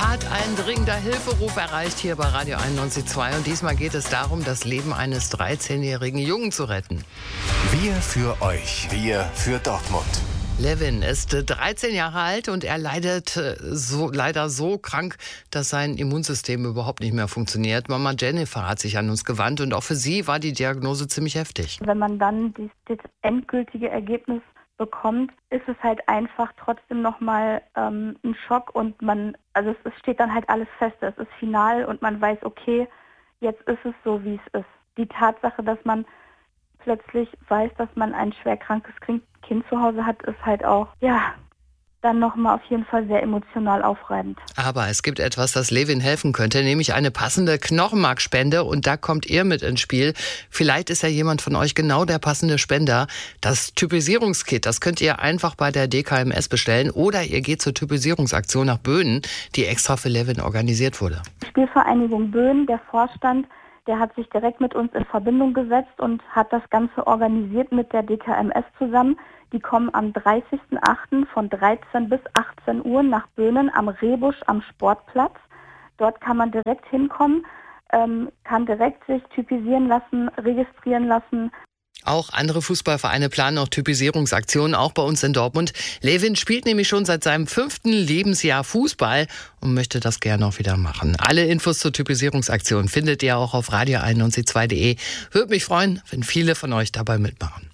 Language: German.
hat ein dringender Hilferuf erreicht hier bei Radio 91.2 und diesmal geht es darum, das Leben eines 13-jährigen Jungen zu retten. Wir für euch, wir für Dortmund. Levin ist 13 Jahre alt und er leidet leider so krank, dass sein Immunsystem überhaupt nicht mehr funktioniert. Mama Jennifer hat sich an uns gewandt und auch für sie war die Diagnose ziemlich heftig. Wenn man dann das endgültige Ergebnis bekommt, ist es halt einfach trotzdem nochmal ein Schock und es steht dann halt alles fest, es ist final und man weiß, okay, jetzt ist es so, wie es ist. Die Tatsache, dass man plötzlich weiß, dass man ein schwer krankes Kind zu Hause hat, ist halt auch, dann nochmal auf jeden Fall sehr emotional aufreibend. Aber es gibt etwas, das Levin helfen könnte, nämlich eine passende Knochenmarkspende und da kommt ihr mit ins Spiel. Vielleicht ist ja jemand von euch genau der passende Spender. Das Typisierungskit, das könnt ihr einfach bei der DKMS bestellen oder ihr geht zur Typisierungsaktion nach Böhnen, die extra für Levin organisiert wurde. Spielvereinigung Böhnen, der Vorstand, der hat sich direkt mit uns in Verbindung gesetzt und hat das Ganze organisiert mit der DKMS zusammen. Die kommen am 30.08. von 13 bis 18 Uhr nach Böhnen am Rehbusch am Sportplatz. Dort kann man direkt hinkommen, kann direkt sich typisieren lassen, registrieren lassen. Auch andere Fußballvereine planen auch Typisierungsaktionen, auch bei uns in Dortmund. Levin spielt nämlich schon seit seinem 5. Lebensjahr Fußball und möchte das gerne auch wieder machen. Alle Infos zur Typisierungsaktion findet ihr auch auf radio91.2.de. Würde mich freuen, wenn viele von euch dabei mitmachen.